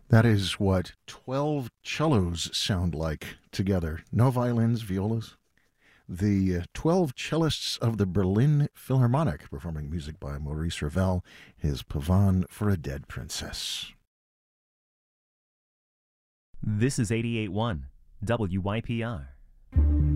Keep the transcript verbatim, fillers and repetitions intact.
That is what twelve cellos sound like together. No violins, violas. The uh, twelve cellists of the Berlin Philharmonic performing music by Maurice Ravel, his Pavane for a Dead Princess. This is eighty-eight point one W Y P R.